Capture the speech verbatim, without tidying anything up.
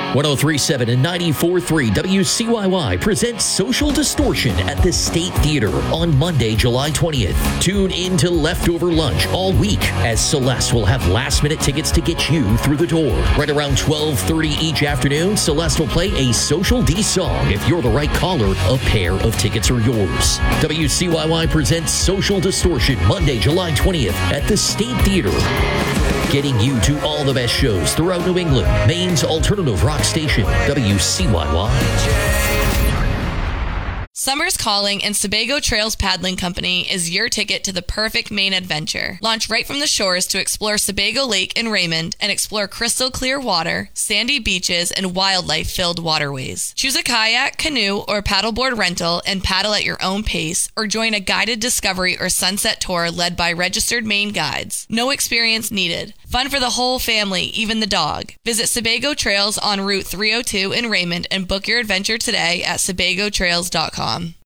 one oh three point seven and ninety-four point three W C Y Y presents Social Distortion at the State Theater on Monday, July twentieth. Tune in to Leftover Lunch all week as Celeste will have last-minute tickets to get you through the door. Right around twelve thirty each afternoon, Celeste will play a Social D song. If you're the right caller, a pair of tickets are yours. W C Y Y presents Social Distortion Monday, July twentieth at the State Theater. Getting you to all the best shows throughout New England. Maine's alternative rock station, W C Y Y. Summer's calling, and Sebago Trails Paddling Company is your ticket to the perfect Maine adventure. Launch right from the shores to explore Sebago Lake in Raymond and explore crystal clear water, sandy beaches, and wildlife-filled waterways. Choose a kayak, canoe, or paddleboard rental and paddle at your own pace, or join a guided discovery or sunset tour led by registered Maine guides. No experience needed. Fun for the whole family, even the dog. Visit Sebago Trails on Route three oh two in Raymond and book your adventure today at sebago trails dot com.